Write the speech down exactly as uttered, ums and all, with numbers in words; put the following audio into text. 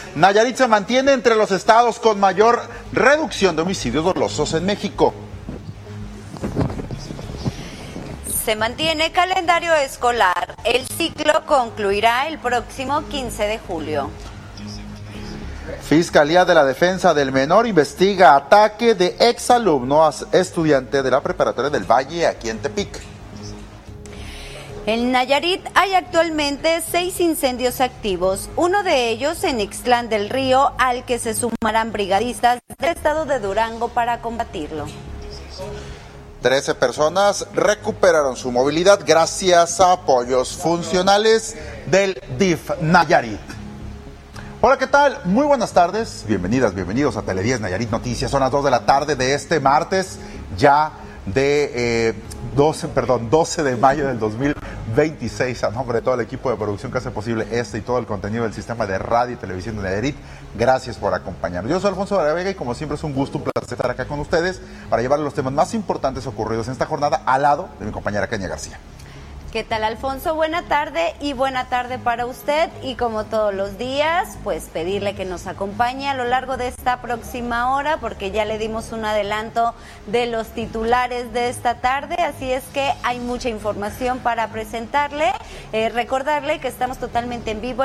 Nayarit se mantiene entre los estados con mayor reducción de homicidios dolosos en México. Se mantiene calendario escolar. El ciclo concluirá el próximo quince de julio. Fiscalía de la Defensa del Menor investiga ataque de exalumno a estudiante de la Preparatoria del Valle aquí en Tepic. En Nayarit hay actualmente seis incendios activos, uno de ellos en Ixtlán del Río, al que se sumarán brigadistas del estado de Durango para combatirlo. Trece personas recuperaron su movilidad gracias a apoyos funcionales del D I F Nayarit. Hola, ¿qué tal? Muy buenas tardes. Bienvenidas, bienvenidos a Tele diez Nayarit Noticias. Son las dos de la tarde de este martes, ya de eh, doce, perdón, doce de mayo del dos mil veintiséis. A nombre de todo el equipo de producción que hace posible este y todo el contenido del sistema de radio y televisión de Nayarit, gracias por acompañarnos. Yo soy Alfonso de la Vega y como siempre es un gusto, un placer estar acá con ustedes para llevarles los temas más importantes ocurridos en esta jornada al lado de mi compañera Kenia García. ¿Qué tal, Alfonso? Buena tarde y buena tarde para usted, y como todos los días, pues pedirle que nos acompañe a lo largo de esta próxima hora, porque ya le dimos un adelanto de los titulares de esta tarde, así es que hay mucha información para presentarle. Eh, recordarle que estamos totalmente en vivo